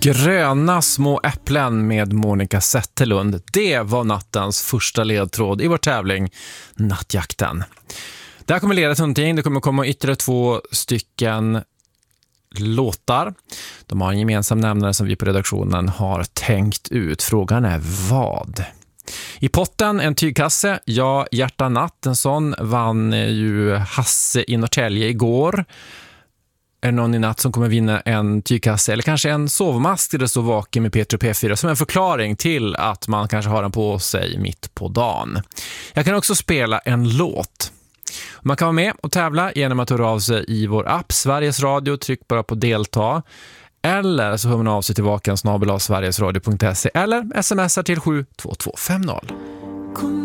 Gröna små äpplen med Monica Zetterlund. Det var nattens första ledtråd i vår tävling Nattjakten. Det här kommer leda till någonting. Det kommer komma ytterligare 2 stycken låtar. De har en gemensam nämnare som vi på redaktionen har tänkt ut. Frågan är vad? I potten en tygkasse. Ja, Hjärta natt. En sån vann ju Hasse i Norrtälje igår. Är det någon i natt som kommer vinna en tygkasse eller kanske en sovmask där det står vaken med Petri P4 som en förklaring till att man kanske har den på sig mitt på dagen. Jag kan också spela en låt. Man kan vara med och tävla genom att höra av sig i vår app Sveriges Radio, tryck bara på delta. Eller så hör man av sig till vaken@sverigesradio.se eller smsar till 72250.